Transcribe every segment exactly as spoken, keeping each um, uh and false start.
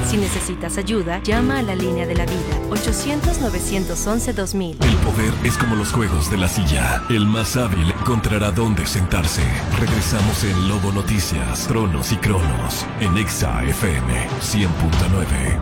Si necesitas ayuda, llama a la línea de la vida, ochocientos, novecientos once, dos mil. El poder es como los juegos de la silla. El más hábil encontrará dónde sentarse. Regresamos en Lobo Noticias, Tronos y Cronos, en Exa F M cien punto nueve.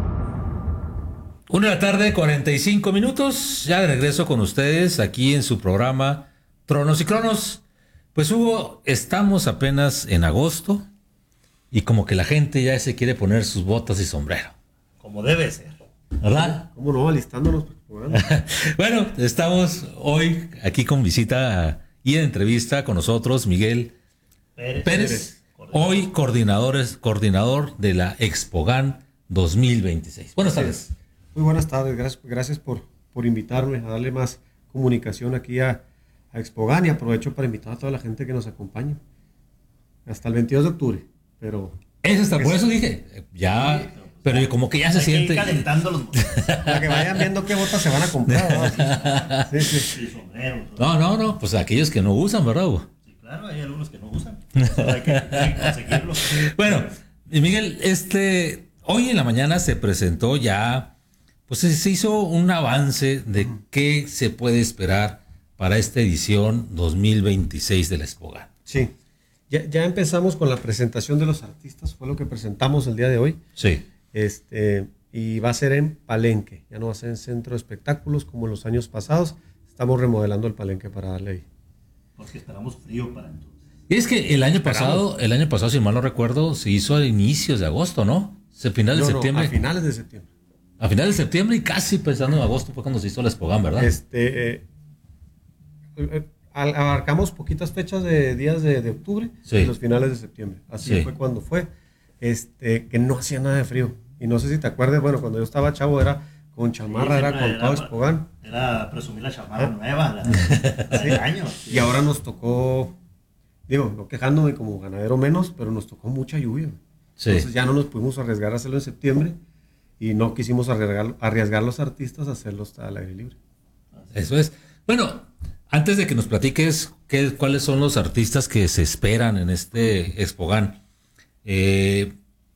Una de la tarde, cuarenta y cinco minutos. Ya de regreso con ustedes aquí en su programa Tronos y Cronos. Pues Hugo, estamos apenas en agosto y como que la gente ya se quiere poner sus botas y sombrero. Como debe ser. ¿Verdad? ¿Cómo no? Alistándonos. Bueno, estamos hoy aquí con visita y en entrevista con nosotros Miguel Pérez, Pérez hoy coordinadores, coordinador de la Expogan dos mil veintiséis. Buenas tardes. Muy buenas tardes, gracias, gracias por, por invitarme a darle más comunicación aquí a, a Expogan, y aprovecho para invitar a toda la gente que nos acompañe hasta el veintidós de octubre, pero... Es hasta, por eso dije, ya... Sí, pero, pero como que ya se hay siente... Que ir calentando los botas. Para que vayan viendo qué botas se van a comprar, ¿no? Sí, sí. Sí, sombreros. No, no, no, pues aquellos que no usan, ¿verdad, Hugo? Sí, claro, hay algunos que no usan. Hay que, hay que conseguirlos. Bueno, y Miguel, este... Hoy en la mañana se presentó ya... Pues se hizo un avance de qué se puede esperar para esta edición dos mil veintiséis de la Expogan. Sí, ya, ya empezamos con la presentación de los artistas, fue lo que presentamos el día de hoy. Sí. Este, y va a ser en Palenque, ya no va a ser en centro de espectáculos como en los años pasados. Estamos remodelando el Palenque para darle ahí. Porque esperamos frío para entonces. Y es que el año pasado, el año pasado, si mal no recuerdo, se hizo a inicios de agosto, ¿no? A finales no, de no, septiembre. a finales de septiembre. A finales de septiembre y casi pensando en agosto fue cuando se hizo la Expogan, ¿verdad? Este, eh, eh, abarcamos poquitas fechas de días de, de octubre, sí, y los finales de septiembre. Así sí. fue cuando fue, este, que no hacía nada de frío. Y no sé si te acuerdas, bueno, cuando yo estaba chavo era con chamarra, sí, era con todo Expogan. Era presumir la chamarra ¿Eh? nueva, la, la de años. Sí. Y ahora nos tocó, digo, no quejándome como ganadero menos, pero nos tocó mucha lluvia. Sí. Entonces ya no nos pudimos arriesgar a hacerlo en septiembre. Y no quisimos arriesgar, arriesgar los artistas a hacerlos al aire libre. Eso es. Bueno, antes de que nos platiques qué, cuáles son los artistas que se esperan en este Expogan, eh,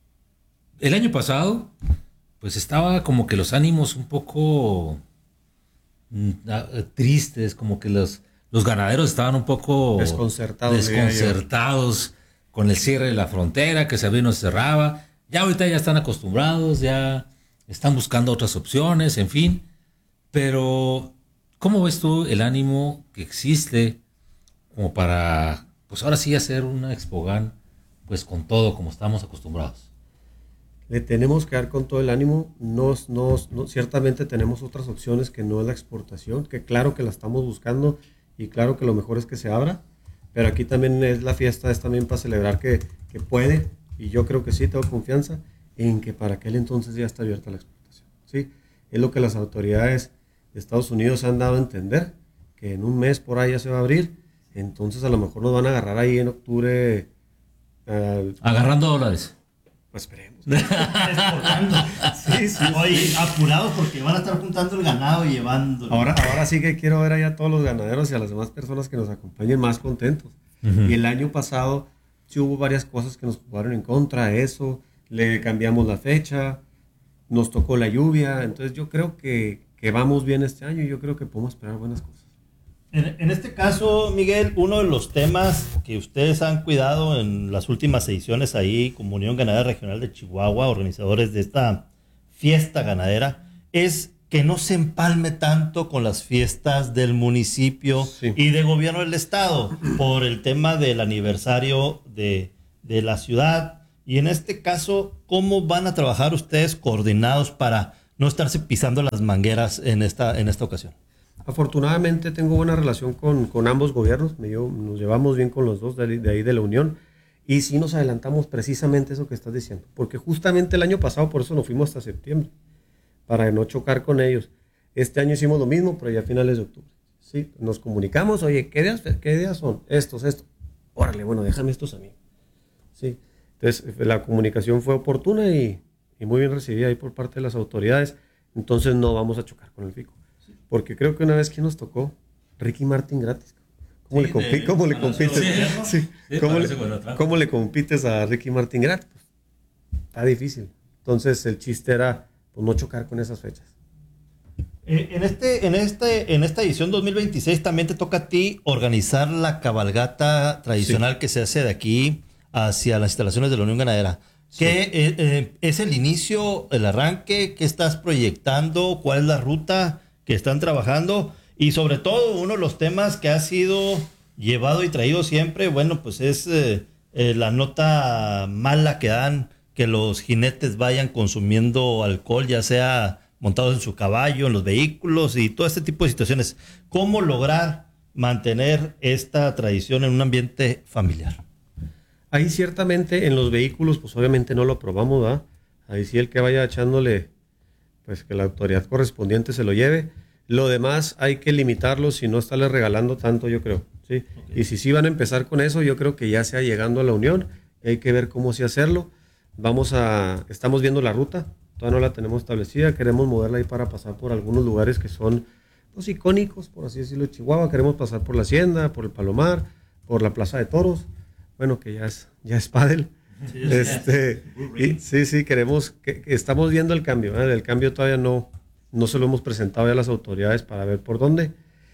el año pasado, pues estaba como que los ánimos un poco mm, tristes, como que los, los ganaderos estaban un poco desconcertados, desconcertados con el cierre de la frontera, que se abría y no se cerraba. Ya ahorita ya están acostumbrados, ya están buscando otras opciones, en fin. Pero, ¿cómo ves tú el ánimo que existe como para, pues ahora sí hacer una Expogan, pues con todo, como estamos acostumbrados? Le tenemos que dar con todo el ánimo. Nos, nos, no, ciertamente tenemos otras opciones que no es la exportación, que claro que la estamos buscando y claro que lo mejor es que se abra. Pero aquí también es la fiesta, es también para celebrar que, que puede. Y yo creo que sí, tengo confianza en que para aquel entonces ya está abierta la exportación. ¿Sí? Es lo que las autoridades de Estados Unidos han dado a entender, que en un mes por ahí ya se va a abrir. Entonces a lo mejor nos van a agarrar ahí en octubre. Uh, Agarrando dólares. Pues esperemos. Exportando. Sí, sí. Oye, apurado porque van a estar juntando el ganado y llevándolo. Ahora, ahora sí que quiero ver allá a todos los ganaderos y a las demás personas que nos acompañen más contentos. Uh-huh. Y el año pasado sí hubo varias cosas que nos jugaron en contra de eso, le cambiamos la fecha, nos tocó la lluvia, entonces yo creo que, que vamos bien este año y yo creo que podemos esperar buenas cosas. En, en este caso, Miguel, uno de los temas que ustedes han cuidado en las últimas ediciones ahí, como Unión Ganadera Regional de Chihuahua, organizadores de esta fiesta ganadera, es que no se empalme tanto con las fiestas del municipio sí. y de gobierno del estado por el tema del aniversario de, de la ciudad. Y en este caso, ¿cómo van a trabajar ustedes coordinados para no estarse pisando las mangueras en esta, en esta ocasión? Afortunadamente tengo buena relación con, con ambos gobiernos, me llevo, nos llevamos bien con los dos de, de ahí de la Unión, y sí nos adelantamos precisamente eso que estás diciendo, porque justamente el año pasado por eso nos fuimos hasta septiembre, para no chocar con ellos. Este año hicimos lo mismo, pero ya a finales de octubre. ¿Sí? Nos comunicamos, oye, ¿qué días, qué días son? Estos, estos. Órale, bueno, déjame estos a mí. ¿Sí? Entonces, la comunicación fue oportuna y, y muy bien recibida ahí por parte de las autoridades. Entonces, no vamos a chocar con el FICO. Porque creo que una vez que nos tocó, Ricky Martin gratis. ¿Cómo, sí, le, compi de, ¿cómo le compites? Sí, sí, ¿Cómo, le, ¿Cómo le compites a Ricky Martin gratis? Está difícil. Entonces el chiste era pues, no chocar con esas fechas. Eh, en, este, en, este, en esta edición dos mil veintiséis también te toca a ti organizar la cabalgata tradicional sí. que se hace de aquí hacia las instalaciones de la Unión Ganadera. Sí. ¿Qué eh, eh, es el inicio, el arranque? ¿Qué estás proyectando? ¿Cuál es la ruta que están trabajando? Y sobre todo, uno de los temas que ha sido llevado y traído siempre, bueno, pues es eh, eh, la nota mala que dan que los jinetes vayan consumiendo alcohol, ya sea montados en su caballo, en los vehículos y todo este tipo de situaciones. ¿Cómo lograr mantener esta tradición en un ambiente familiar? Ahí ciertamente en los vehículos, pues obviamente no lo aprobamos, ¿verdad? Ahí sí el que vaya echándole, pues que la autoridad correspondiente se lo lleve. Lo demás hay que limitarlo, si no estarle regalando tanto, yo creo, ¿sí? Okay. Y si sí van a empezar con eso, yo creo que ya sea llegando a la Unión, y hay que ver cómo sí hacerlo. Vamos a, estamos viendo la ruta, todavía no la tenemos establecida, queremos moverla ahí para pasar por algunos lugares que son pues, icónicos, por así decirlo, de Chihuahua. Queremos pasar por la Hacienda, por el Palomar, por la Plaza de Toros, bueno, que ya es, ya es pádel. Sí, este, y, sí, sí, queremos, que, que estamos viendo el cambio, ¿verdad? El cambio todavía no, no se lo hemos presentado ya a las autoridades para ver por dónde,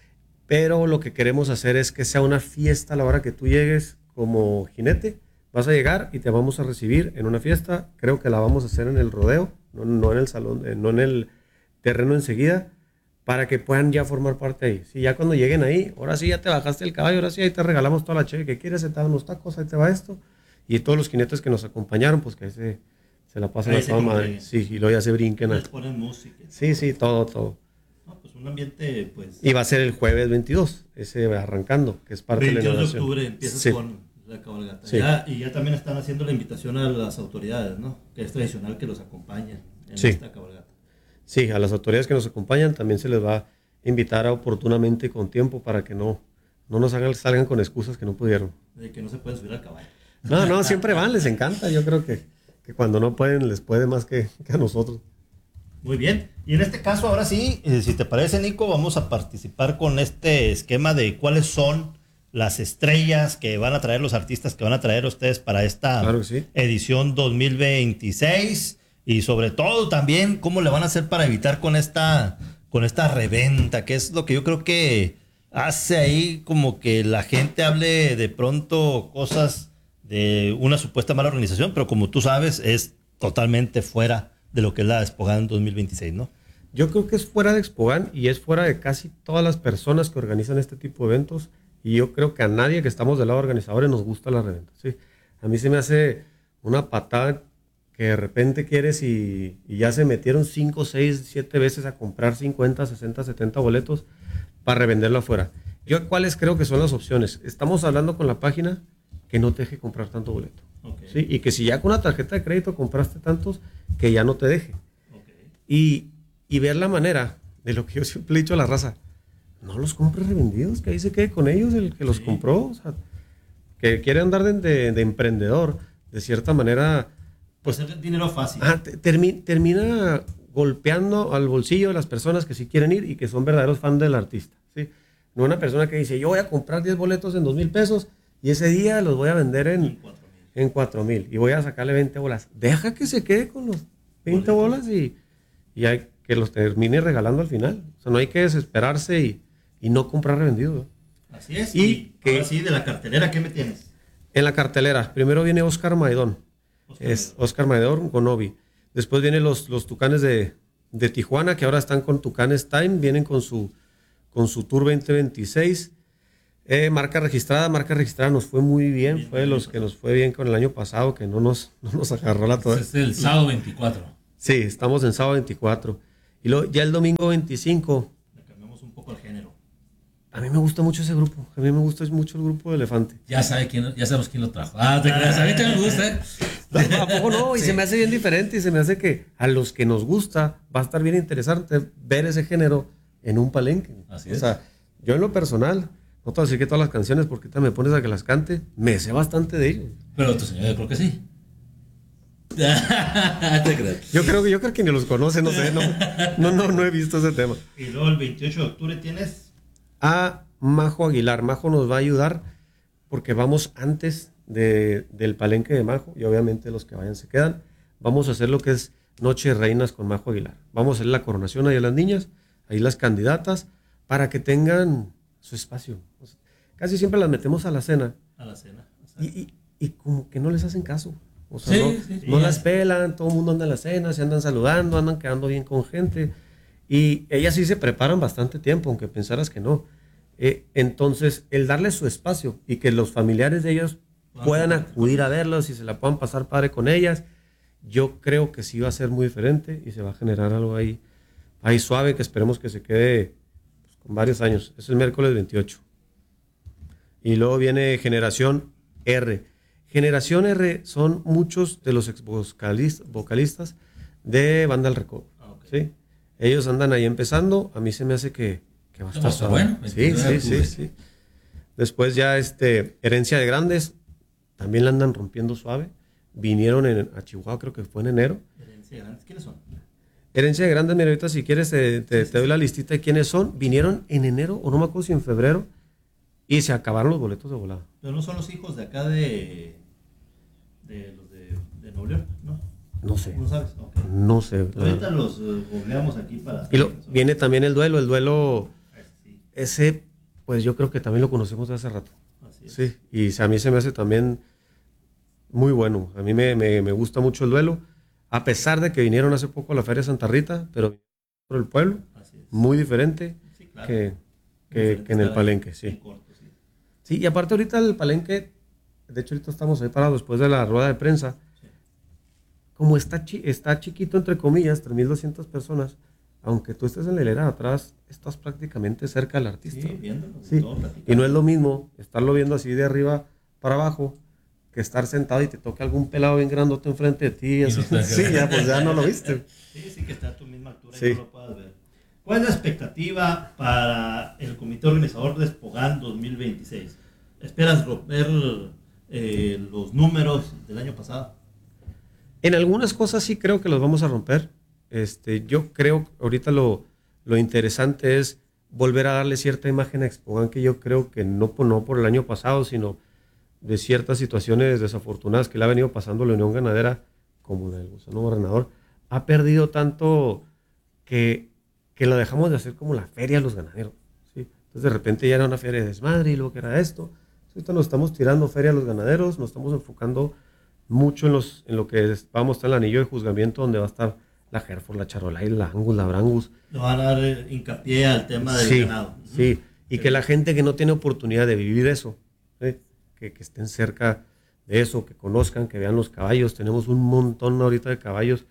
pero lo que queremos hacer es que sea una fiesta a la hora que tú llegues como jinete. Vas a llegar y te vamos a recibir en una fiesta, creo que la vamos a hacer en el rodeo, no, no en el salón, no en el terreno enseguida, para que puedan ya formar parte ahí. Si ya cuando lleguen ahí, ahora sí ya te bajaste el caballo, ahora sí ahí te regalamos toda la cheve que quieres, se te dan unos tacos, ahí te va esto. Y todos los jinetes que nos acompañaron, pues que se, se la pasen a toda madre. Sí, y luego ya se brinquen. Les ponen música. Sí, sí, todo, todo. No, pues un ambiente, pues... Y va a ser el jueves veintidós, ese arrancando, que es parte de la inauguración. veintidós de octubre empiezas sí. con... la cabalgata. Sí. Ya, y ya también están haciendo la invitación a las autoridades, ¿no? Que es tradicional que los acompañen en sí. esta cabalgata. Sí, a las autoridades que nos acompañan también se les va a invitar a oportunamente con tiempo para que no, no nos hagan, salgan con excusas que no pudieron. De que no se pueden subir al caballo. No, no, siempre van, les encanta. Yo creo que, que cuando no pueden, les puede más que, que a nosotros. Muy bien. Y en este caso, ahora sí, eh, si te parece, Nico, vamos a participar con este esquema de cuáles son las estrellas que van a traer los artistas que van a traer ustedes para esta claro sí. edición dos mil veintiséis y sobre todo también cómo le van a hacer para evitar con esta con esta reventa, que es lo que yo creo que hace ahí como que la gente hable de pronto cosas de una supuesta mala organización, pero como tú sabes es totalmente fuera de lo que es la Expogan dos mil veintiséis, ¿no? Yo creo que es fuera de Expogan y es fuera de casi todas las personas que organizan este tipo de eventos. Y yo creo que a nadie que estamos del lado de organizadores nos gusta la reventa. ¿Sí? A mí se me hace una patada que de repente quieres y, y ya se metieron cinco, seis, siete veces a comprar cincuenta, sesenta, setenta boletos para revenderlo afuera. Yo, ¿cuáles creo que son las opciones? Estamos hablando con la página que no te deje comprar tanto boleto. Okay. ¿Sí? Y que si ya con una tarjeta de crédito compraste tantos, que ya no te deje. Okay. Y, y ver la manera de lo que yo siempre he dicho a la raza. No los compres revendidos, que ahí se quede con ellos el que los sí. compró, o sea, que quiere andar de, de, de emprendedor, de cierta manera, pues hacer dinero fácil. Ah, termi, termina golpeando al bolsillo de las personas que sí quieren ir y que son verdaderos fans del artista, ¿sí? No una persona que dice, yo voy a comprar diez boletos en dos mil pesos y ese día los voy a vender en, en cuatro mil y voy a sacarle veinte bolas. Deja que se quede con los veinte bolas y, y hay que los termine regalando al final. O sea, no hay que desesperarse y y no comprar revendido. ¿No? Así es. Y, y que, ahora sí, de la cartelera, ¿qué me tienes? En la cartelera, primero viene Oscar Maidón. Oscar es Maidón. Oscar Maidón con Obi. Después vienen los, los Tucanes de, de Tijuana, que ahora están con Tucanes Time, vienen con su, con su Tour veinte veintiséis. Eh, marca registrada, marca registrada nos fue muy bien, bien fue de los que nos fue bien con el año pasado, que no nos, no nos agarró la toda. Es el sábado veinticuatro. Sí, estamos en sábado veinticuatro. Y luego, ya el domingo veinticinco. Le cambiamos un poco el género. A mí me gusta mucho ese grupo. A mí me gusta mucho el grupo de Elefante. Ya sabe quién, ya sabemos quién lo trajo. Ah, te creas. A mí también me gusta, ¿eh? ¿A poco no? Y sí. Se me hace bien diferente y se me hace que a los que nos gusta va a estar bien interesante ver ese género en un palenque. Así o es. sea, yo en lo personal, no te voy a decir que todas las canciones, porque ahorita me pones a que las cante, me sé bastante de ellos. Pero tu señor, yo creo que sí. ¿Te crees? Yo creo que yo creo que ni los conoce, no sé, no, no, no, no he visto ese tema. Y luego el veintiocho de octubre tienes a Majo Aguilar. Majo nos va a ayudar porque vamos antes de, del palenque de Majo y obviamente los que vayan se quedan. Vamos a hacer lo que es Noche de Reinas con Majo Aguilar. Vamos a hacer la coronación ahí a las niñas, ahí las candidatas, para que tengan su espacio. O sea, casi siempre las metemos a la cena. A la cena. Y, y, y como que no les hacen caso. O sea, Sí, no, sí, sí. no las pelan, todo el mundo anda en la cena, se andan saludando, andan quedando bien con gente. Y ellas sí se preparan bastante tiempo, aunque pensaras que no. Eh, entonces, el darles su espacio y que los familiares de ellos puedan acudir a verlos y se la puedan pasar padre con ellas, yo creo que sí va a ser muy diferente y se va a generar algo ahí, ahí suave que esperemos que se quede pues, con varios años. Es el miércoles veintiocho. Y luego viene Generación R. Generación R son muchos de los ex vocalistas, vocalistas de Banda El Recodo. Ah, okay. ¿Sí? Ellos andan ahí empezando. A mí se me hace que, que va a estar está suave. bueno. Sí, sí, sí, sí. Después ya este, Herencia de Grandes, también la andan rompiendo suave. Vinieron en, a Chihuahua, creo que fue en enero. Herencia de Grandes, ¿quiénes son? Herencia de Grandes, mira, ahorita si quieres te, te, te doy la listita de quiénes son. Vinieron en enero, o no me acuerdo si en febrero, y se acabaron los boletos de volada. Pero no son los hijos de acá de... de los de, de Nuevo León, ¿no? No sé. ¿No sabes? Okay. No sé. Ahorita los uh, googleamos aquí para... Y lo, viene también el duelo, el duelo, Sí, ese, pues yo creo que también lo conocemos de hace rato. así es. Sí, y a mí se me hace también muy bueno. A mí me, me, me gusta mucho el duelo, a pesar de que vinieron hace poco a la Feria Santa Rita, pero por el pueblo, Así es. muy diferente Sí, claro. que, que, Diferente que en el estar ahí palenque, en sí. corto, sí. Sí, y aparte ahorita el palenque, de hecho ahorita estamos ahí parados después de la rueda de prensa, Sí. como está, chi, está chiquito entre comillas, tres mil doscientas personas, aunque tú estés en la hilera de atrás, estás prácticamente cerca del artista. Sí, viéndolo, Sí, todo platicando. y no es lo mismo estarlo viendo así de arriba para abajo que estar sentado y te toca algún pelado bien grandote enfrente de ti. Y así. no está- Sí, ya, pues ya no lo viste. Sí, sí que está a tu misma altura Sí. y no lo puedas ver. ¿Cuál es la expectativa para el comité organizador de Espogán dos mil veintiséis? ¿Esperas romper eh, los números del año pasado? En algunas cosas sí creo que los vamos a romper. Este, yo creo, ahorita lo, lo interesante es volver a darle cierta imagen a Expogán, que yo creo que no por, no por el año pasado, sino de ciertas situaciones desafortunadas que le ha venido pasando a la Unión Ganadera, como la del Gusano Gobernador, ha perdido tanto que, que lo dejamos de hacer como la feria de los ganaderos, ¿sí? Entonces de repente ya era una feria de desmadre y luego que era esto. Ahorita nos estamos tirando feria a los ganaderos, nos estamos enfocando mucho en, los, en lo que es, vamos a estar en el anillo de juzgamiento, donde va a estar la Hereford, la Charolais, la Angus, la Brangus. Le van a dar eh, hincapié al tema del Sí, ganado. sí, y que la gente que no tiene oportunidad de vivir eso, ¿sí? que, que estén cerca de eso, que conozcan, que vean los caballos. Tenemos un montón ahorita de caballos.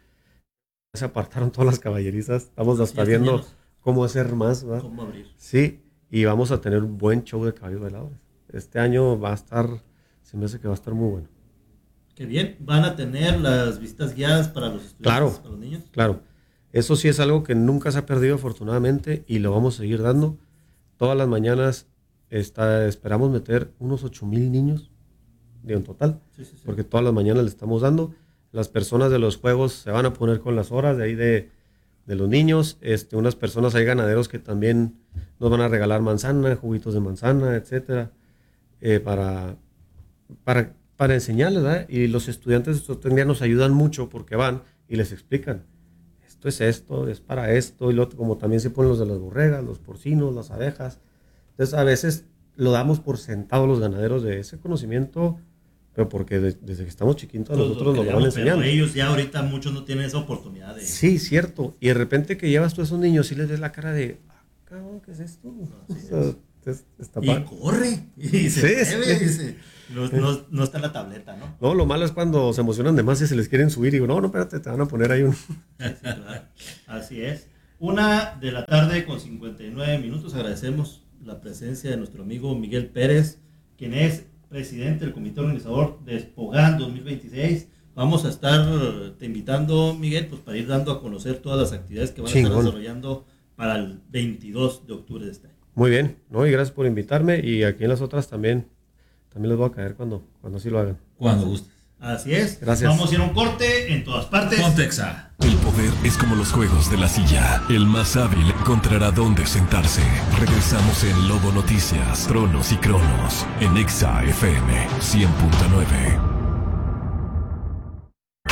Se apartaron todas las caballerizas, estamos hasta Ya viendo teníamos. cómo hacer más, ¿va? ¿Cómo abrir? Sí, y vamos a tener un buen show de caballos veladores. Este año va a estar, se me hace que va a estar muy bueno. Qué bien. ¿Van a tener las visitas guiadas para los estudiantes, Claro. para los niños? Claro, eso sí es algo que nunca se ha perdido afortunadamente y lo vamos a seguir dando. Todas las mañanas está, esperamos meter unos ocho mil niños de en total, Sí, sí, sí. porque todas las mañanas le estamos dando. Las personas de los juegos se van a poner con las horas de ahí de, de los niños. Este, unas personas, hay ganaderos que también nos van a regalar manzana, juguitos de manzana, etcétera, eh, para, para, para enseñarles, ¿verdad? Y los estudiantes de zootecnia nos ayudan mucho porque van y les explican. Esto es esto, es para esto, y lo otro, como también se ponen los de las borregas, los porcinos, las abejas. Entonces a veces lo damos por sentado los ganaderos de ese conocimiento, pero porque de- desde que estamos chiquitos a Todos nosotros nos lo van queríamos, pero enseñando. ellos ya ahorita muchos no tienen esa oportunidad de... Sí, cierto. Y de repente que llevas tú a esos niños y les ves la cara de, ah, cabrón, ¿qué es esto? O sea, es- está Y padre. corre, y se Sí, mueve, sí. y se- no, no- no está en la tableta, ¿no? No, lo malo es cuando se emocionan de más y se les quieren subir y digo, no, no, espérate, te van a poner ahí un... Sí, claro. Así es. Una de la tarde con cincuenta y nueve minutos. Agradecemos la presencia de nuestro amigo Miguel Pérez, quien es presidente del comité organizador de Espogán dos mil veintiséis. Vamos a estar te invitando, Miguel, pues para ir dando a conocer todas las actividades que van a Chingón. estar desarrollando para el veintidós de octubre de este año. Muy bien, ¿no? Y gracias por invitarme y aquí en las otras también, también les voy a caer cuando, cuando así lo hagan. Cuando gustes. Así es. Gracias. Vamos a ir a un corte en todas partes. Contexa. El poder es como los juegos de la silla. El más hábil encontrará dónde sentarse. Regresamos en Lobo Noticias, Tronos y Cronos, en Exa F M cien punto nueve.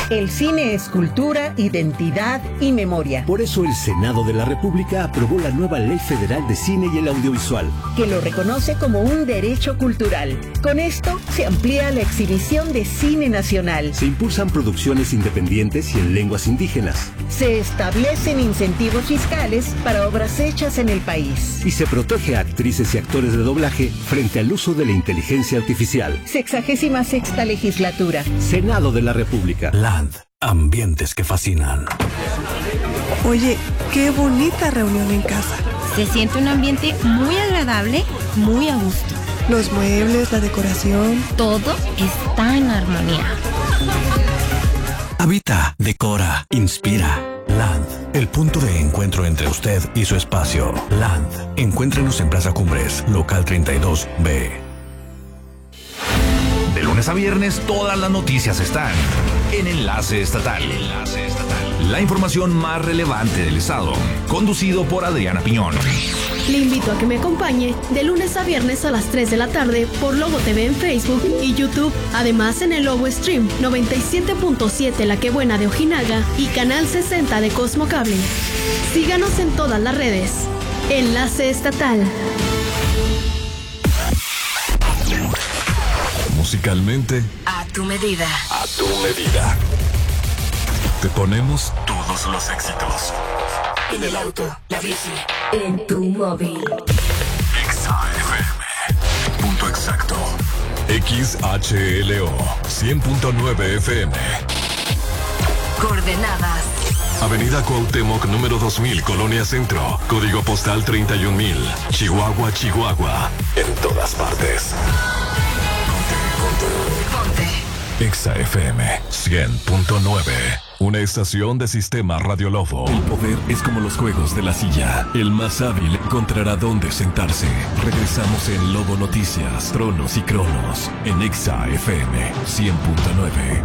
El cine es cultura, identidad y memoria. Por eso el Senado de la República aprobó la nueva Ley Federal de Cine y el Audiovisual, que lo reconoce como un derecho cultural. Con esto se amplía la exhibición de cine nacional. Se impulsan producciones independientes y en lenguas indígenas. Se establecen incentivos fiscales para obras hechas en el país. Y se protege a actrices y actores de doblaje frente al uso de la inteligencia artificial. Sexagésima sexta legislatura. Senado de la República. Land. Ambientes que fascinan. Oye, qué bonita reunión en casa. Se siente un ambiente muy agradable, muy a gusto. Los muebles, la decoración. Todo está en armonía. Habita, decora, inspira. Land, el punto de encuentro entre usted y su espacio. Land. Encuéntrenos en Plaza Cumbres, local treinta y dos B. De lunes a viernes, todas las noticias están en Enlace Estatal. Enlace Estatal. La información más relevante del estado, conducido por Adriana Piñón. Le invito a que me acompañe de lunes a viernes a las tres de la tarde por Lobo T V en Facebook y YouTube. Además en el Lobo Stream noventa y siete punto siete La Que Buena de Ojinaga y Canal sesenta de Cosmo Cable. Síganos en todas las redes. Enlace Estatal. Musicalmente, A tu medida. a tu medida. Te ponemos todos los éxitos. En el auto, la bici, en tu móvil. Exa F M. Punto exacto. X H L O cien punto nueve F M. Coordenadas. Avenida Cuauhtémoc número dos mil, Colonia Centro. Código postal treinta y un mil. Chihuahua, Chihuahua. En todas partes. Ponte. Exa F M cien punto nueve. Una estación de Sistema Radio Lobo. El poder es como los juegos de la silla. El más hábil encontrará dónde sentarse. Regresamos en Lobo Noticias, Tronos y Cronos. En Exa F M cien punto nueve.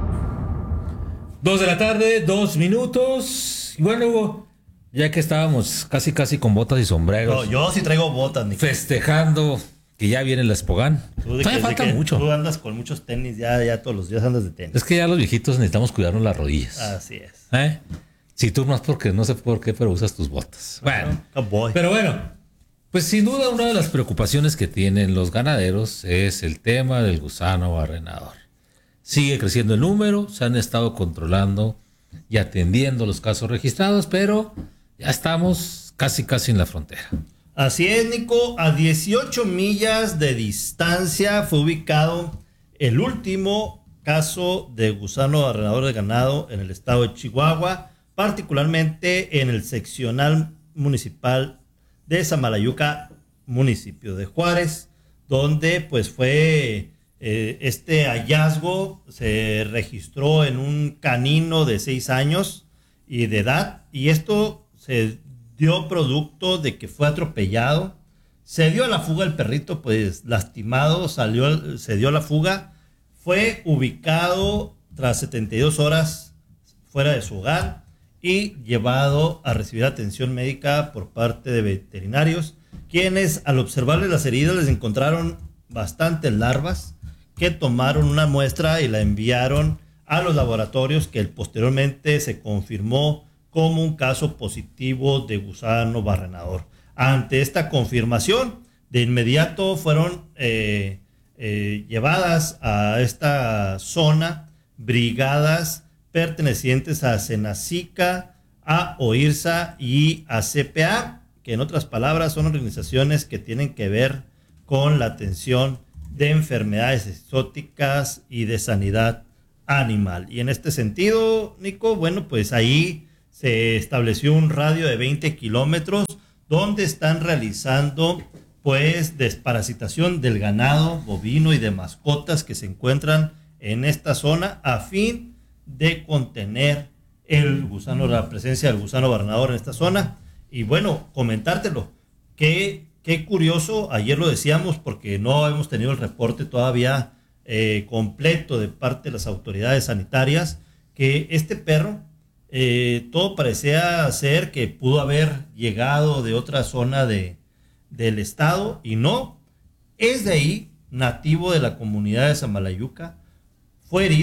Dos de la tarde, dos minutos. Y bueno, Hugo, ya que estábamos casi casi con botas y sombreros. No, yo sí traigo botas, Nico. Festejando que ya viene la Spogán. Todavía que, falta que mucho. Tú andas con muchos tenis, ya, ya todos los días andas de tenis. Es que ya los viejitos necesitamos cuidarnos las rodillas. Así es. ¿Eh? Si tú más porque no sé por qué, pero usas tus botas. Bueno, Cowboy. pero bueno, pues sin duda una de las preocupaciones que tienen los ganaderos es el tema del gusano barrenador. Sigue creciendo el número, se han estado controlando y atendiendo los casos registrados, pero ya estamos casi casi en la frontera. Así es, Nico. A dieciocho millas de distancia fue ubicado el último caso de gusano barrenador de ganado en el estado de Chihuahua, particularmente en el seccional municipal de Samalayuca, municipio de Juárez, donde pues fue eh, este hallazgo se registró en un canino de seis años y de edad, y esto se dio producto de que fue atropellado. Se dio a la fuga el perrito, pues lastimado, salió, se dio a la fuga. Fue ubicado tras setenta y dos horas fuera de su hogar y llevado a recibir atención médica por parte de veterinarios, quienes al observarle las heridas les encontraron bastantes larvas, que tomaron una muestra y la enviaron a los laboratorios, que posteriormente se confirmó como un caso positivo de gusano barrenador. Ante esta confirmación, de inmediato fueron eh, eh, llevadas a esta zona brigadas pertenecientes a Senacica, a OIRSA y a C P A, que en otras palabras son organizaciones que tienen que ver con la atención de enfermedades exóticas y de sanidad animal. Y en este sentido, Nico, bueno, pues ahí se estableció un radio de veinte kilómetros donde están realizando pues desparasitación del ganado bovino y de mascotas que se encuentran en esta zona a fin de contener el gusano, la presencia del gusano barrenador en esta zona. Y bueno, comentártelo, que qué curioso, ayer lo decíamos porque no hemos tenido el reporte todavía eh, completo de parte de las autoridades sanitarias, que este perro Eh, todo parecía ser que pudo haber llegado de otra zona de, del estado, y no, es de ahí, nativo de la comunidad de Samalayuca, fue herido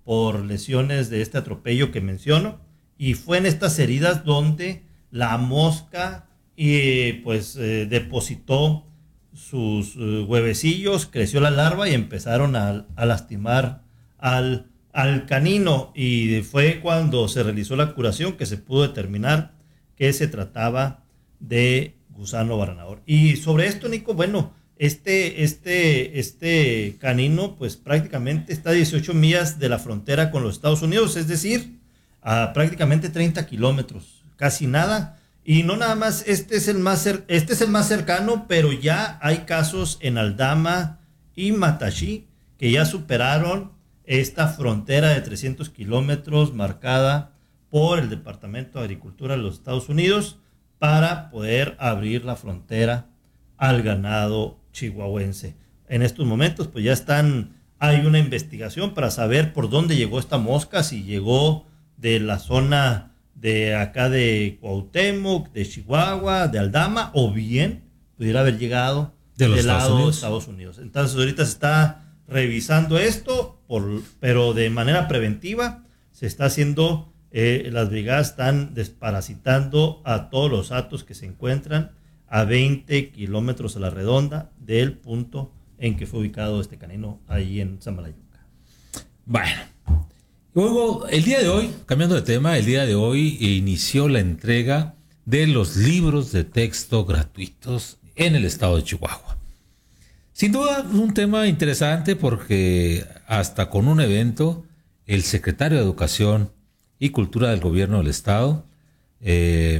por lesiones de este atropello que menciono, y fue en estas heridas donde la mosca eh, pues eh, depositó sus eh, huevecillos, creció la larva y empezaron a, a lastimar al, al canino, y fue cuando se realizó la curación que se pudo determinar que se trataba de gusano barrenador. Y sobre esto, Nico, bueno, este, este, este canino pues prácticamente está a dieciocho millas de la frontera con los Estados Unidos, es decir, a prácticamente treinta kilómetros, casi nada. Y no nada más, este es el más, cer- este es el más cercano, pero ya hay casos en Aldama y Matashi que ya superaron esta frontera de trescientos kilómetros marcada por el Departamento de Agricultura de los Estados Unidos para poder abrir la frontera al ganado chihuahuense. En estos momentos pues ya están, hay una investigación para saber por dónde llegó esta mosca, si llegó de la zona de acá de Cuauhtémoc, de Chihuahua, de Aldama, o bien pudiera haber llegado de los del Estados lado de Unidos. Estados Unidos. Entonces ahorita se está revisando esto, por, pero de manera preventiva se está haciendo, eh, las brigadas están desparasitando a todos los hatos que se encuentran a veinte kilómetros a la redonda del punto en que fue ubicado este canino ahí en Samalayuca. Bueno, luego el día de hoy, cambiando de tema, el día de hoy inició la entrega de los libros de texto gratuitos en el estado de Chihuahua. Sin duda un tema interesante porque hasta con un evento el secretario de Educación y Cultura del gobierno del estado, eh,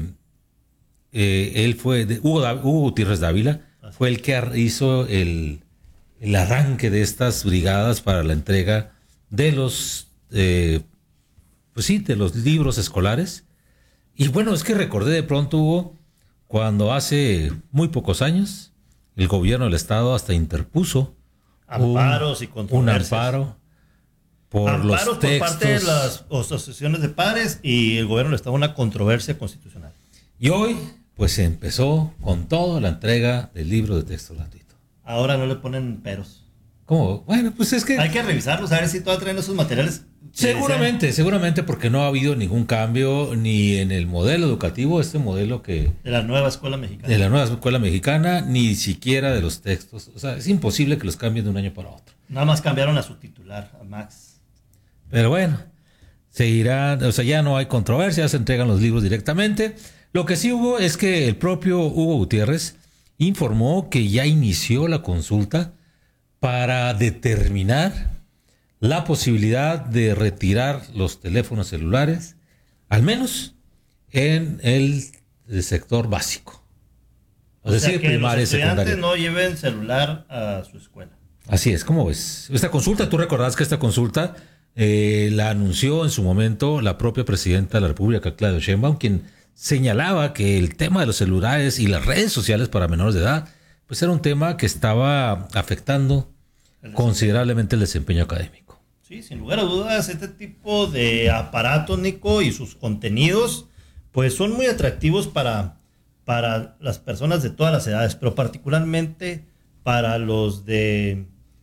eh, él fue, de, Hugo, Hugo Gutiérrez Dávila, fue el que hizo el, el arranque de estas brigadas para la entrega de los, eh, pues sí, de los libros escolares. Y bueno, es que recordé de pronto, Hugo, cuando hace muy pocos años el gobierno del estado hasta interpuso amparos un, y controversias. Un amparo por Amparos los textos. por parte de las asociaciones de padres y el gobierno del estado una controversia constitucional. Y hoy, pues se empezó con toda la entrega del libro de texto gratuito. Ahora no le ponen peros. ¿Cómo? Bueno, pues es que... Hay que revisarlos, a ver si todavía traen esos materiales. Seguramente, seguramente porque no ha habido ningún cambio ni en el modelo educativo, este modelo que... De la nueva escuela mexicana. De la nueva escuela mexicana, ni siquiera de los textos. O sea, es imposible que los cambien de un año para otro. Nada más cambiaron a su titular, a Max. Pero bueno, se irá, o sea, ya no hay controversia, se entregan los libros directamente. Lo que sí hubo es que el propio Hugo Gutiérrez informó que ya inició la consulta para determinar la posibilidad de retirar los teléfonos celulares, al menos en el, el sector básico. Es o decir, sea, que primaria y secundaria. Los estudiantes no lleven celular a su escuela. Así es, ¿cómo ves? Esta consulta, tú recordás que esta consulta eh, la anunció en su momento la propia presidenta de la República, Claudia Sheinbaum, quien señalaba que el tema de los celulares y las redes sociales para menores de edad, pues era un tema que estaba afectando el considerablemente el desempeño académico. Sí, sin lugar a dudas, este tipo de aparatos, Nico, y sus contenidos, pues son muy atractivos para, para las personas de todas las edades, pero particularmente para los de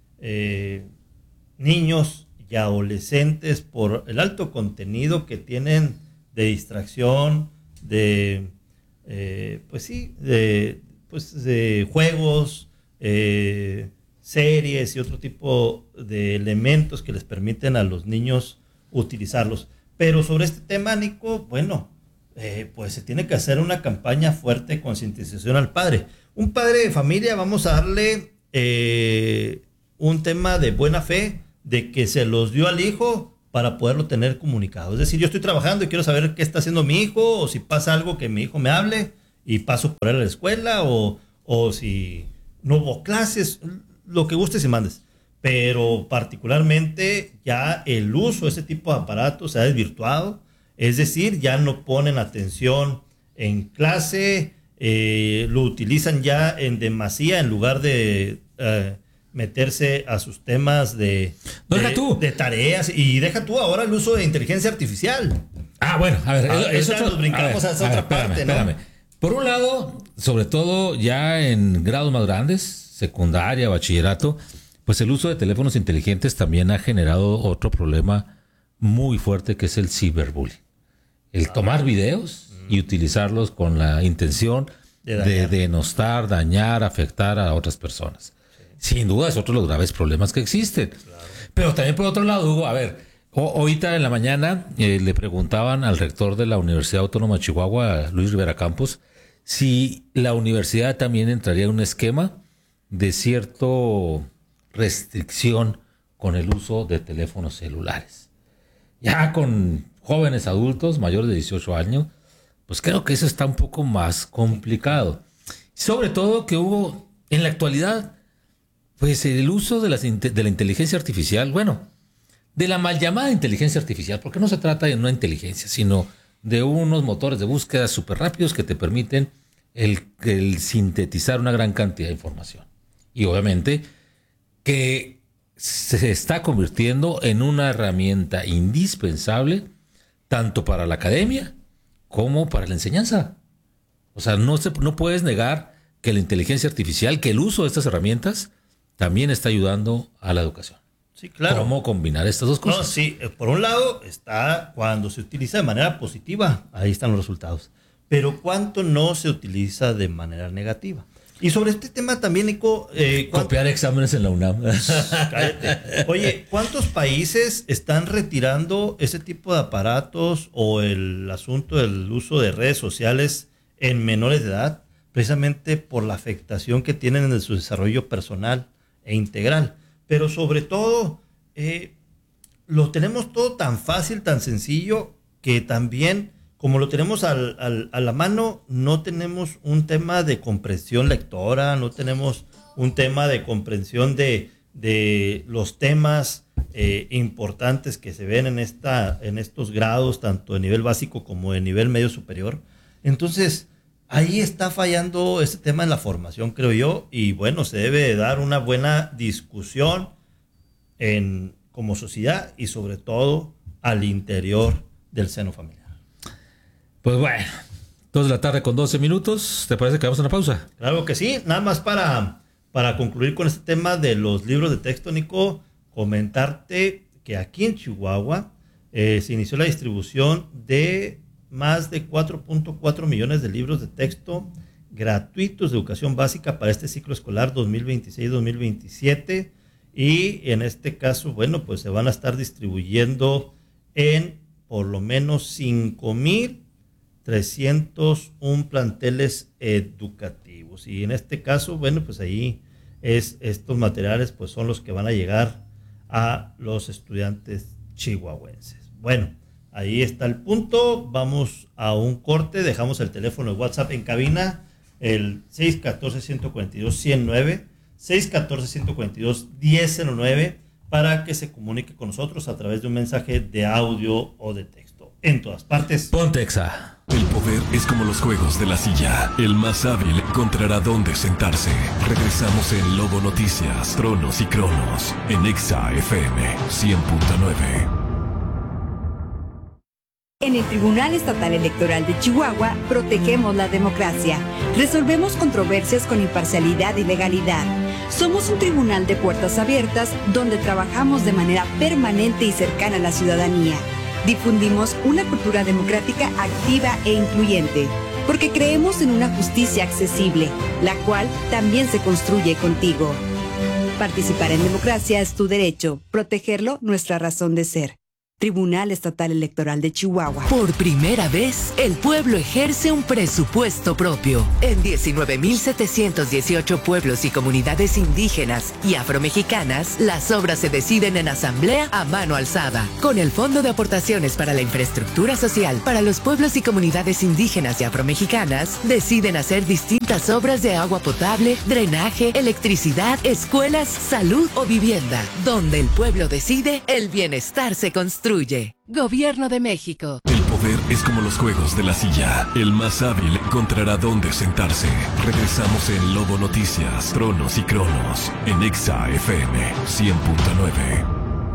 eh, niños y adolescentes por el alto contenido que tienen de distracción, de, eh, pues sí, de, pues de juegos, eh, series y otro tipo de elementos que les permiten a los niños utilizarlos. Pero sobre este tema, Nico, bueno, eh, pues se tiene que hacer una campaña fuerte de concientización al padre. Un padre de familia, vamos a darle eh, un tema de buena fe, de que se los dio al hijo para poderlo tener comunicado. Es decir, yo estoy trabajando y quiero saber qué está haciendo mi hijo, o si pasa algo que mi hijo me hable y paso por él a la escuela, o, o si no hubo clases, lo que gustes y mandes. Pero particularmente ya el uso de ese tipo de aparatos se ha desvirtuado. Es decir, ya no ponen atención en clase, eh, lo utilizan ya en demasía en lugar de eh, meterse a sus temas de, no, de, tú. de tareas. Y deja tú ahora el uso de inteligencia artificial. Ah, bueno, a ver, ah, eso nos brincamos a, ver, a esa a otra ver, espérame, parte, ¿no? Espérame. Por un lado, sobre todo ya en grados más grandes, secundaria, bachillerato, pues el uso de teléfonos inteligentes también ha generado otro problema muy fuerte que es el ciberbullying. El tomar videos y utilizarlos con la intención de, de denostar, dañar, afectar a otras personas. Sí. Sin duda es otro de los graves problemas que existen. Claro. Pero también por otro lado, Hugo, a ver, ho- ahorita en la mañana eh, le preguntaban al rector de la Universidad Autónoma de Chihuahua, Luis Rivera Campos, si la universidad también entraría en un esquema de cierta restricción con el uso de teléfonos celulares. Ya con jóvenes adultos mayores de dieciocho años, pues creo que eso está un poco más complicado. Sobre todo que hubo, en la actualidad, pues el uso de, las, de la inteligencia artificial, bueno, de la mal llamada inteligencia artificial, porque no se trata de una inteligencia, sino de unos motores de búsqueda súper rápidos que te permiten el, el sintetizar una gran cantidad de información. Y obviamente que se está convirtiendo en una herramienta indispensable tanto para la academia como para la enseñanza. O sea, no, se, no puedes negar que la inteligencia artificial, que el uso de estas herramientas también está ayudando a la educación. Sí, claro. ¿Cómo combinar estas dos cosas? No, sí, por un lado está cuando se utiliza de manera positiva, ahí están los resultados. Pero ¿cuánto no se utiliza de manera negativa? Y sobre este tema también, Nico... Eh, Copiar exámenes en la UNAM. Cállate. Oye, ¿cuántos países están retirando ese tipo de aparatos o el asunto del uso de redes sociales en menores de edad? Precisamente por la afectación que tienen en su desarrollo personal e integral. Pero sobre todo, eh, lo tenemos todo tan fácil, tan sencillo, que también... Como lo tenemos al, al, a la mano, no tenemos un tema de comprensión lectora, no tenemos un tema de comprensión de, de los temas eh, importantes que se ven en, esta, en estos grados, tanto de nivel básico como de nivel medio superior. Entonces, ahí está fallando ese tema en la formación, creo yo, y bueno, se debe dar una buena discusión en, como sociedad y sobre todo al interior del seno familiar. Pues bueno, dos de la tarde con doce minutos. ¿Te parece que vamos a una pausa? Claro que sí. Nada más para, para concluir con este tema de los libros de texto, Nico, comentarte que aquí en Chihuahua eh, se inició la distribución de más de cuatro punto cuatro millones de libros de texto gratuitos de educación básica para este ciclo escolar dos mil veintiséis dos mil veintisiete. Y en este caso, bueno, pues se van a estar distribuyendo en por lo menos cinco mil trescientos uno planteles educativos. Y en este caso, bueno, pues ahí es, estos materiales pues son los que van a llegar a los estudiantes chihuahuenses. Bueno, ahí está el punto. Vamos a un corte. Dejamos el teléfono de WhatsApp en cabina, el seis uno cuatro, uno cuatro dos, uno cero nueve, seis uno cuatro, uno cuatro dos, uno cero nueve, para que se comunique con nosotros a través de un mensaje de audio o de texto. En todas partes. Pontexa. El poder es como los juegos de la silla. El más hábil encontrará dónde sentarse. Regresamos en Lobo Noticias, Tronos y Cronos, en Exa F M cien punto nueve. En el Tribunal Estatal Electoral de Chihuahua protegemos la democracia. Resolvemos controversias con imparcialidad y legalidad. Somos un tribunal de puertas abiertas donde trabajamos de manera permanente y cercana a la ciudadanía. Difundimos una cultura democrática activa e incluyente, porque creemos en una justicia accesible, la cual también se construye contigo. Participar en democracia es tu derecho, protegerlo nuestra razón de ser. Tribunal Estatal Electoral de Chihuahua. Por primera vez, el pueblo ejerce un presupuesto propio. En diecinueve mil setecientos dieciocho pueblos y comunidades indígenas y afromexicanas, las obras se deciden en asamblea a mano alzada. Con el Fondo de Aportaciones para la Infraestructura Social para los pueblos y comunidades indígenas y afromexicanas, deciden hacer distintas obras de agua potable, drenaje, electricidad, escuelas, salud o vivienda. Donde el pueblo decide, el bienestar se construye. Gobierno de México. El poder es como los juegos de la silla. El más hábil encontrará dónde sentarse. Regresamos en Lobo Noticias, Tronos y Cronos, en Exa F M cien punto nueve.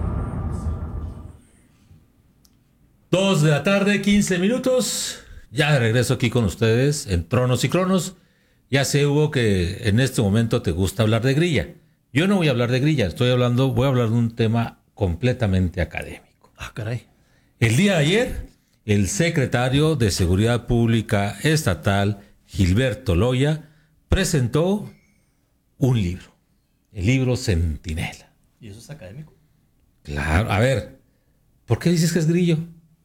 Dos de la tarde, quince minutos. Ya de regreso aquí con ustedes en Tronos y Cronos. Ya sé, Hugo, que en este momento te gusta hablar de grilla. Yo no voy a hablar de grilla, estoy hablando, voy a hablar de un tema completamente académico. Ah, caray. El día de ayer, el secretario de Seguridad Pública Estatal, Gilberto Loya, presentó un libro, el libro Centinela. ¿Y eso es académico? Claro, a ver, ¿por qué dices que es Grillo?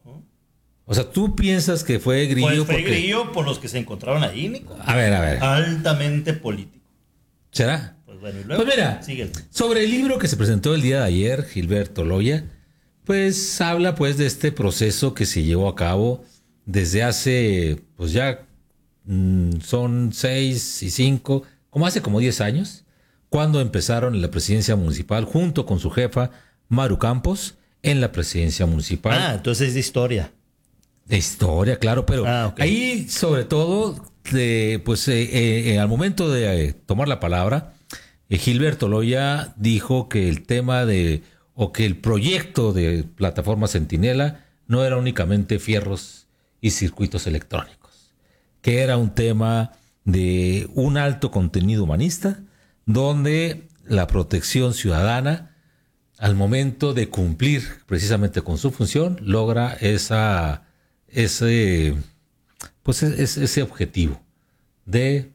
O sea, ¿tú piensas que fue Grillo? Pues fue porque... Grillo por los que se encontraron ahí, Nico. A ver, a ver. Altamente político. ¿Será? Pues bueno, y luego, pues mira, síguele. Sobre el libro que se presentó el día de ayer, Gilberto Loya, pues habla pues de este proceso que se llevó a cabo desde hace, pues ya mmm, son seis y cinco, como hace como diez años, cuando empezaron en la presidencia municipal junto con su jefa, Maru Campos, en la presidencia municipal. Ah, entonces es de historia. De historia, claro, pero ah, okay. Ahí sobre todo, de, pues eh, eh, al momento de eh, tomar la palabra, eh, Gilberto Loya dijo que el tema de, o que el proyecto de plataforma Centinela no era únicamente fierros y circuitos electrónicos, que era un tema de un alto contenido humanista, donde la protección ciudadana, al momento de cumplir precisamente con su función, logra esa... ese pues ese, ese objetivo de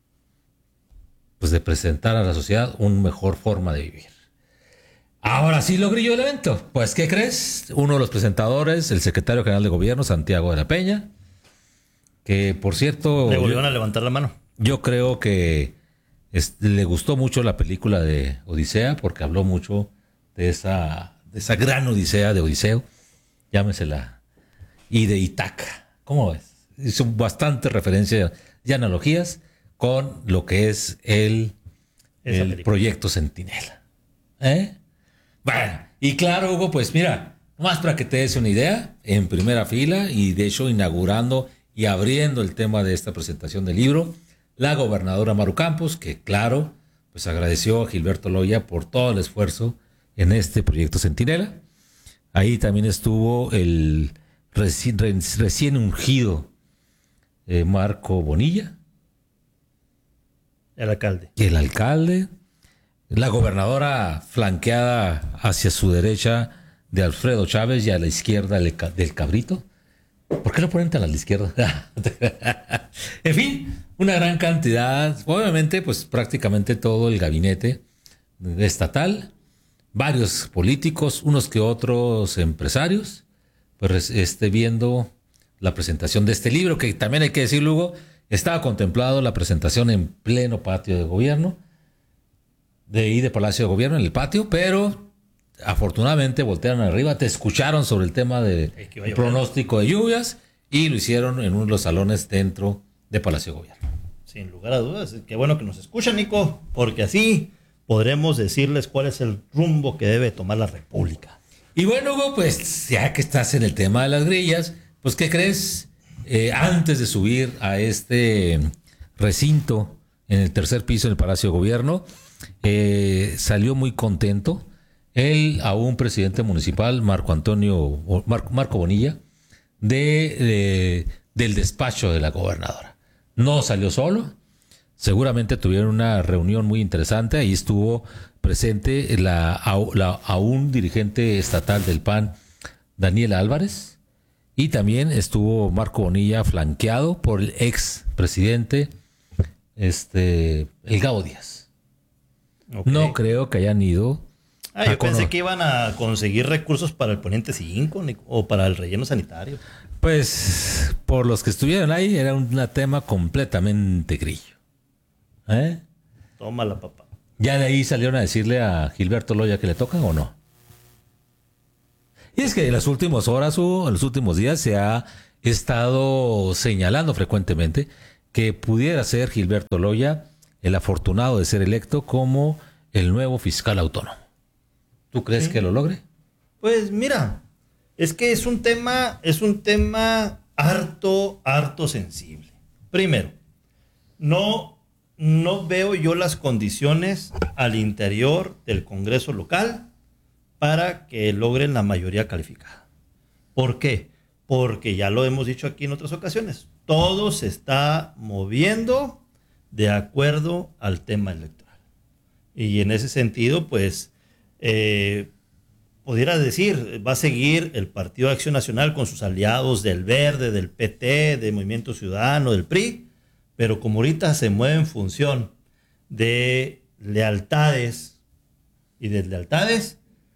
pues de presentar a la sociedad una mejor forma de vivir. Ahora sí lo Grillo el evento. Pues ¿qué crees? Uno de los presentadores, el secretario general de gobierno, Santiago de la Peña, que por cierto le volvieron a levantar la mano. Yo creo que es, le gustó mucho la película de Odisea, porque habló mucho de esa de esa gran odisea de Odiseo, llámesela, y de Ítaca. ¿Cómo ves? Hizo bastante referencia y analogías con lo que es el, el proyecto Centinela. ¿Eh? Bueno, y claro, Hugo, pues mira, más para que te des una idea, en primera fila, y de hecho inaugurando y abriendo el tema de esta presentación del libro, la gobernadora Maru Campos, que claro, pues agradeció a Gilberto Loya por todo el esfuerzo en este proyecto Centinela. Ahí también estuvo el Recién, recién ungido eh, Marco Bonilla, el alcalde el alcalde la gobernadora flanqueada hacia su derecha de Alfredo Chávez y a la izquierda del Cabrito. ¿Por qué lo ponen tan a la izquierda? En fin, una gran cantidad, obviamente pues prácticamente todo el gabinete estatal, varios políticos, unos que otros empresarios, pues esté viendo la presentación de este libro, que también hay que decir, Lugo, estaba contemplado la presentación en pleno patio de gobierno, de ahí de Palacio de Gobierno, en el patio, pero afortunadamente voltearon arriba, te escucharon sobre el tema del pronóstico de lluvias y lo hicieron en uno de los salones dentro de Palacio de Gobierno. Sin lugar a dudas, qué bueno que nos escuchan, Nico, porque así podremos decirles cuál es el rumbo que debe tomar la República. Y bueno, Hugo, pues ya que estás en el tema de las grillas, pues ¿qué crees? Eh, antes de subir a este recinto en el tercer piso del Palacio de Gobierno, eh, salió muy contento el aún presidente municipal, Marco Antonio, Marco, Marco Bonilla, de, de, del despacho de la gobernadora. No salió solo, seguramente tuvieron una reunión muy interesante, ahí estuvo presente la, la aún dirigente estatal del P A N, Daniela Álvarez, y también estuvo Marco Bonilla flanqueado por el ex presidente este, el Gabo Díaz. Okay. No creo que hayan ido. Ah, yo pensé que iban a conseguir recursos para el Poniente cinco o para el relleno sanitario. Pues por los que estuvieron ahí era un tema completamente grillo. ¿Eh? Tómala, papá. ¿Ya de ahí salieron a decirle a Gilberto Loya que le tocan o no? Y es que en las últimas horas o en los últimos días se ha estado señalando frecuentemente que pudiera ser Gilberto Loya el afortunado de ser electo como el nuevo fiscal autónomo. ¿Tú crees sí. que lo logre? Pues mira, es que es un tema, es un tema harto, harto sensible. Primero, no, no veo yo las condiciones al interior del Congreso local para que logren la mayoría calificada. ¿Por qué? Porque ya lo hemos dicho aquí en otras ocasiones, todo se está moviendo de acuerdo al tema electoral. Y en ese sentido, pues, eh, pudiera decir, va a seguir el Partido de Acción Nacional con sus aliados del Verde, del P T, del Movimiento Ciudadano, del P R I, pero como ahorita se mueve en función de lealtades y deslealtades,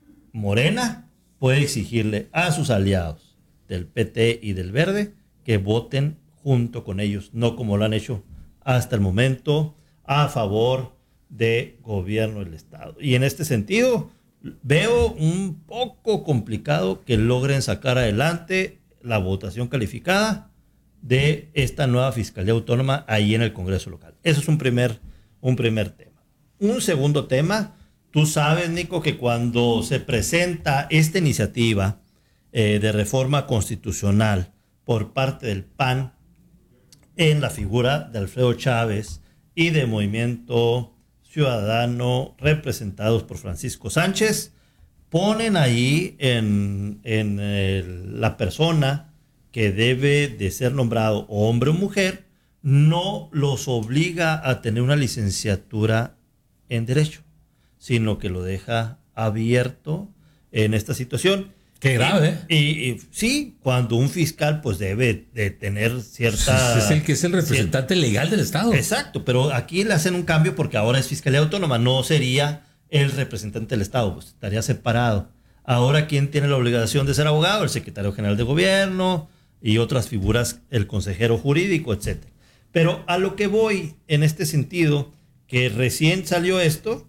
Morena puede exigirle a sus aliados del P T y del Verde que voten junto con ellos, no como lo han hecho hasta el momento a favor de gobierno del Estado. Y en este sentido, veo un poco complicado que logren sacar adelante la votación calificada de esta nueva Fiscalía Autónoma ahí en el Congreso local. Eso es un primer, un primer tema. Un segundo tema, tú sabes, Nico, que cuando se presenta esta iniciativa eh, de reforma constitucional por parte del P A N en la figura de Alfredo Chávez y de Movimiento Ciudadano representados por Francisco Sánchez, ponen ahí en, en el, la persona que debe de ser nombrado hombre o mujer, no los obliga a tener una licenciatura en Derecho, sino que lo deja abierto en esta situación. Qué grave. Y, y, y sí, cuando un fiscal pues debe de tener cierta... Es el que es el representante cierta, legal del Estado. Exacto, pero aquí le hacen un cambio porque ahora es Fiscalía Autónoma, no sería el representante del Estado, pues estaría separado. Ahora, ¿quién tiene la obligación de ser abogado? El secretario general de gobierno y otras figuras, el consejero jurídico, etcétera. Pero a lo que voy en este sentido, que recién salió esto,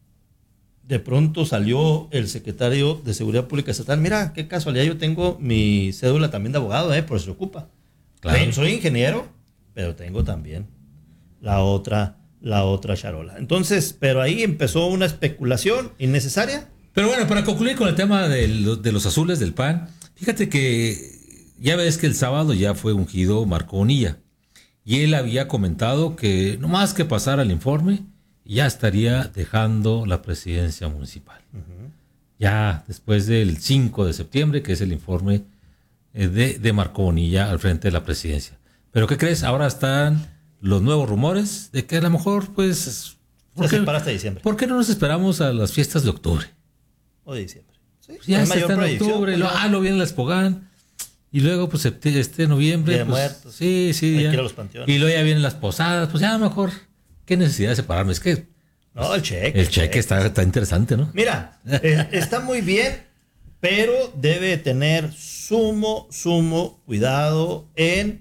de pronto salió el secretario de Seguridad Pública Estatal. Mira, qué casualidad, yo tengo mi cédula también de abogado, eh, por eso se ocupa. Claro. Soy ingeniero, pero tengo también la otra, la otra charola. Entonces, pero ahí empezó una especulación innecesaria. Pero bueno, para concluir con el tema de, lo, de los azules del P A N, fíjate que ya ves que el sábado ya fue ungido Marco Bonilla. Y él había comentado que no más que pasara el informe, ya estaría dejando la presidencia municipal. Uh-huh. Ya después del cinco de septiembre, que es el informe de, de Marco Bonilla al frente de la presidencia. Pero ¿qué crees? Ahora están los nuevos rumores de que a lo mejor, pues... ¿por qué, hasta diciembre? ¿Por qué no nos esperamos a las fiestas de octubre? O de diciembre. Sí, pues ya está en octubre, lo, ah, lo viene la Espogán. Y luego, pues, este, este noviembre... Día de pues, muertos. Sí, sí. Hay ya. que ir a los panteones. Y luego ya vienen las posadas. Pues ya mejor... ¿Qué necesidad de separarme? Es que... No, el cheque. El cheque está, está interesante, ¿no? Mira, eh, está muy bien, pero debe tener sumo, sumo cuidado en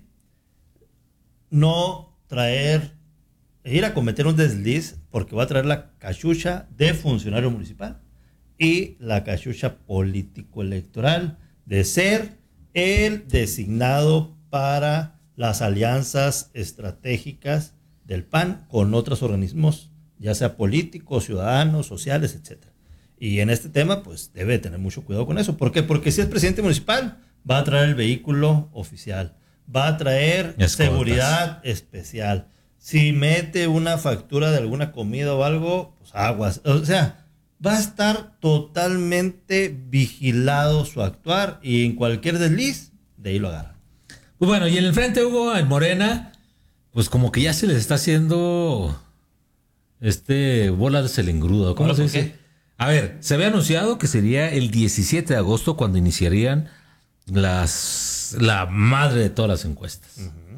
no traer, ir a cometer un desliz, porque va a traer la cachucha de funcionario municipal y la cachucha político-electoral de ser el designado para las alianzas estratégicas del P A N con otros organismos, ya sea políticos, ciudadanos, sociales, etcétera. Y en este tema, pues, debe tener mucho cuidado con eso. ¿Por qué? Porque si es presidente municipal, va a traer el vehículo oficial, va a traer Escoltas. Seguridad especial. Si mete una factura de alguna comida o algo, pues aguas. O sea, va a estar totalmente vigilado su actuar y en cualquier desliz, de ahí lo agarran. Pues bueno, y en el frente, Hugo, en Morena, pues como que ya se les está haciendo este bolas el engrudo. ¿Cómo se dice? A ver, se había anunciado que sería el diecisiete de agosto cuando iniciarían las la madre de todas las encuestas. Uh-huh.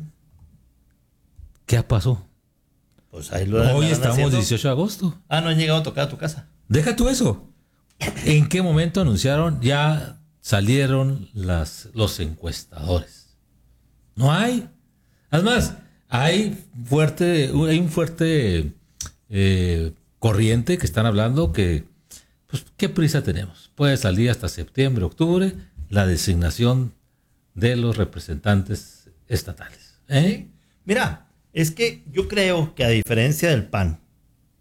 ¿Qué pasó? Pues ahí lo Hoy estamos haciendo. dieciocho de agosto. Ah, no han llegado a tocar a tu casa. Deja tú eso. ¿En qué momento anunciaron? Ya salieron las, los encuestadores. No hay. Además, hay fuerte, hay un fuerte eh, corriente que están hablando que, pues, ¿qué prisa tenemos? Puede salir hasta septiembre, octubre, la designación de los representantes estatales. ¿Eh? Mira, es que yo creo que a diferencia del P A N,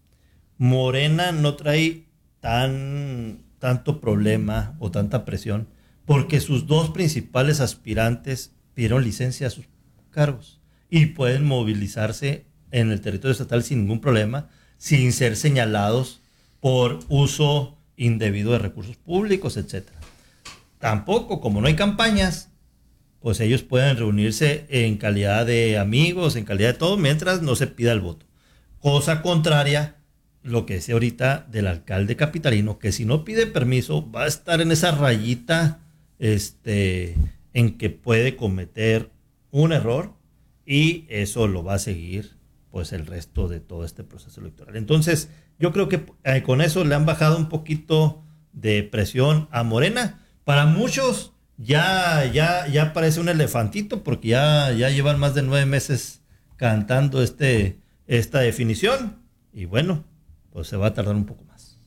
Morena no trae tan, tanto problema o tanta presión porque sus dos principales aspirantes pidieron licencia a sus cargos y pueden movilizarse en el territorio estatal sin ningún problema, sin ser señalados por uso indebido de recursos públicos, etcétera. Tampoco, como no hay campañas, pues ellos pueden reunirse en calidad de amigos, en calidad de todo, mientras no se pida el voto. Cosa contraria lo que decía ahorita del alcalde capitalino, que si no pide permiso va a estar en esa rayita este, en que puede cometer un error y eso lo va a seguir pues el resto de todo este proceso electoral. Entonces yo creo que eh, con eso le han bajado un poquito de presión a Morena. Para muchos ya, ya, ya parece un elefantito porque ya, ya llevan más de nueve meses cantando este, esta definición y bueno, pues se va a tardar un poco más.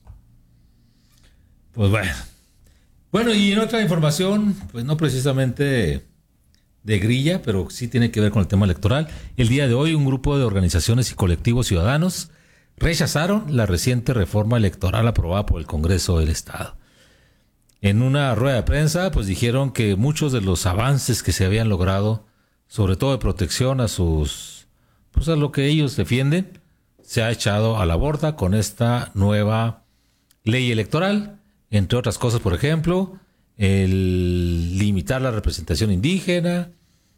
Pues bueno. Bueno, y en otra información, pues no precisamente de grilla, pero sí tiene que ver con el tema electoral. El día de hoy un grupo de organizaciones y colectivos ciudadanos rechazaron la reciente reforma electoral aprobada por el Congreso del Estado. En una rueda de prensa, pues dijeron que muchos de los avances que se habían logrado, sobre todo de protección a sus, pues a lo que ellos defienden, se ha echado a la borda con esta nueva ley electoral, entre otras cosas, por ejemplo, el limitar la representación indígena,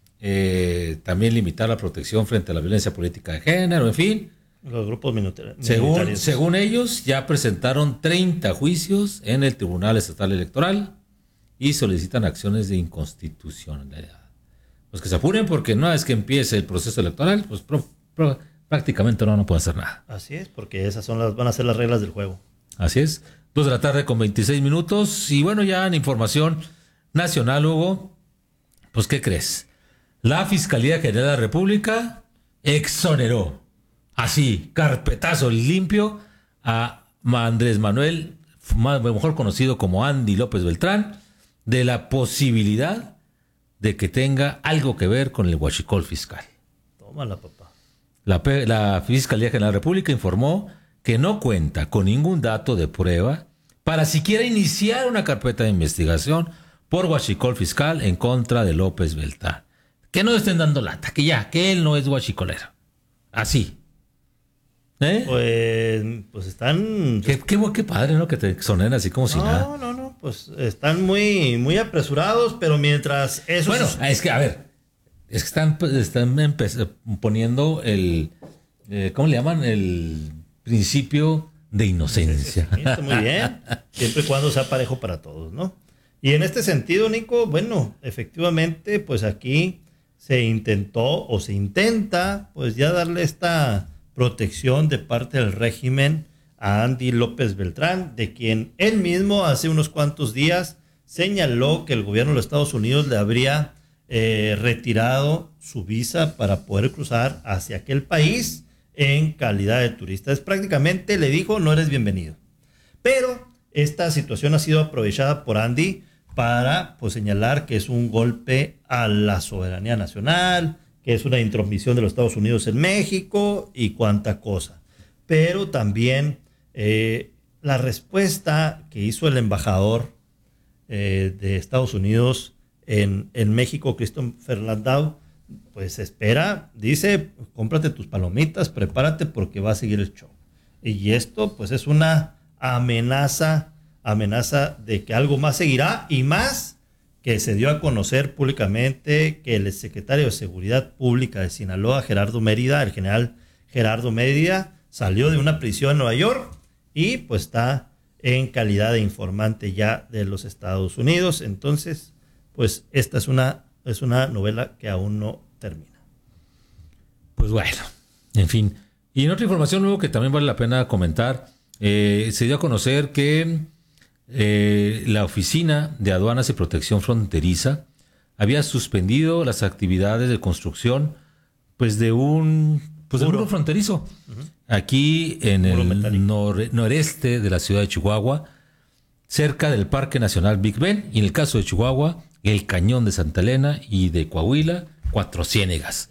eh, también limitar la protección frente a la violencia política de género, en fin. Los grupos militares. Según, según ellos, ya presentaron treinta juicios en el Tribunal Estatal Electoral y solicitan acciones de inconstitucionalidad. Pues que se apuren porque no es que empiece el proceso electoral, pues pro, pro, prácticamente no, no pueden hacer nada. Así es, porque esas son las, van a ser las reglas del juego. Así es. Dos de la tarde con veintiséis minutos. Y bueno, ya en información nacional, Hugo, pues ¿qué crees? La Fiscalía General de la República exoneró, así, carpetazo limpio, a Andrés Manuel, mejor conocido como Andy López Beltrán, de la posibilidad de que tenga algo que ver con el huachicol fiscal. Tómala, papá. La, la Fiscalía General de la República informó que no cuenta con ningún dato de prueba para siquiera iniciar una carpeta de investigación por huachicol fiscal en contra de López Beltrán. Que no estén dando lata, que ya, que él no es huachicolero. Así. ¿Eh? Pues, pues están... Qué, qué, qué padre, ¿no? Que te exoneren así como no, si nada. No, no, no, pues están muy, muy apresurados, pero mientras eso... Bueno, es, es que, a ver, es que están, están poniendo el... Eh, ¿Cómo le llaman? El principio de inocencia. Sí, está muy bien, siempre y cuando sea parejo para todos, ¿no? Y en este sentido, Nico, bueno, efectivamente, pues aquí se intentó o se intenta, pues ya darle esta protección de parte del régimen a Andy López Beltrán, de quien él mismo hace unos cuantos días señaló que el gobierno de los Estados Unidos le habría eh, retirado su visa para poder cruzar hacia aquel país en calidad de turista. Es prácticamente le dijo, no eres bienvenido. Pero esta situación ha sido aprovechada por Andy para pues, señalar que es un golpe a la soberanía nacional, que es una intromisión de los Estados Unidos en México y cuánta cosa. Pero también eh, la respuesta que hizo el embajador eh, de Estados Unidos en, en México, Christopher Landau, pues espera, dice, cómprate tus palomitas, prepárate porque va a seguir el show. Y esto pues es una amenaza, amenaza de que algo más seguirá y más que se dio a conocer públicamente que el secretario de Seguridad Pública de Sinaloa, Gerardo Mérida, el general Gerardo Mérida, salió de una prisión en Nueva York y pues está en calidad de informante ya de los Estados Unidos. Entonces, pues esta es una, es una novela que aún no termina. Pues bueno, en fin. Y en otra información luego que también vale la pena comentar, eh, se dio a conocer que Eh, la Oficina de Aduanas y Protección Fronteriza había suspendido las actividades de construcción pues de un pues de un muro fronterizo uh-huh. aquí en el nor- noreste de la ciudad de Chihuahua, cerca del Parque Nacional Big Bend, y en el caso de Chihuahua, el Cañón de Santa Elena, y de Coahuila, Cuatro Ciénegas.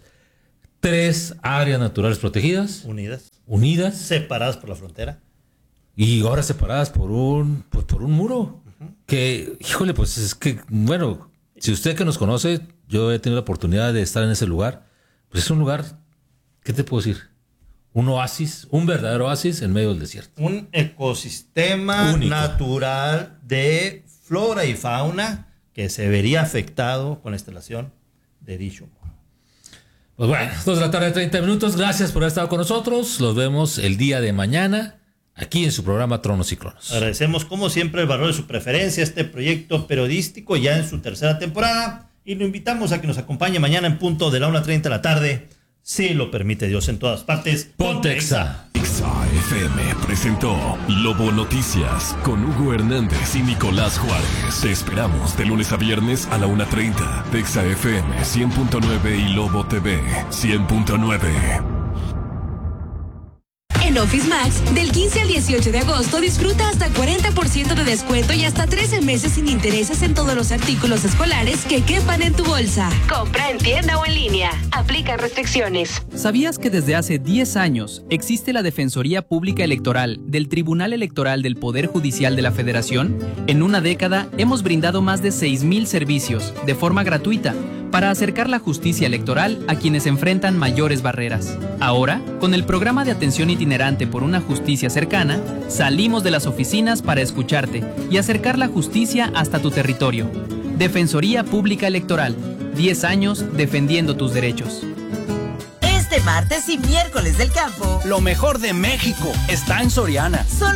Tres áreas naturales protegidas. Unidas. Unidas. Separadas por la frontera. Y ahora separadas por un pues por un muro. Uh-huh. Que, híjole, pues es que, bueno, si usted que nos conoce, yo he tenido la oportunidad de estar en ese lugar, pues es un lugar, ¿qué te puedo decir? Un oasis, un verdadero oasis en medio del desierto. Un ecosistema único, natural de flora y fauna que se vería afectado con la instalación de dicho muro. Pues bueno, dos de la tarde, treinta minutos. Gracias por haber estado con nosotros. Los vemos el día de mañana aquí en su programa Tronos y Cronos. Agradecemos como siempre el valor de su preferencia, este proyecto periodístico ya en su tercera temporada, y lo invitamos a que nos acompañe mañana en punto de la una treinta de la tarde, si lo permite Dios, en todas partes. Pontexa. Exa F M presentó Lobo Noticias con Hugo Hernández y Nicolás Juárez. Te esperamos de lunes a viernes a la una treinta. Exa F M cien punto nueve y Lobo T V cien punto nueve. En Office Max, del quince al dieciocho de agosto, disfruta hasta cuarenta por ciento de descuento y hasta trece meses sin intereses en todos los artículos escolares que quepan en tu bolsa. Compra en tienda o en línea. Aplican restricciones. ¿Sabías que desde hace diez años existe la Defensoría Pública Electoral del Tribunal Electoral del Poder Judicial de la Federación? En una década hemos brindado más de seis mil servicios de forma gratuita para acercar la justicia electoral a quienes enfrentan mayores barreras. Ahora, con el programa de atención itinerante por una justicia cercana, salimos de las oficinas para escucharte y acercar la justicia hasta tu territorio. Defensoría Pública Electoral, diez años defendiendo tus derechos. Este martes y miércoles del campo, lo mejor de México está en Soriana. Son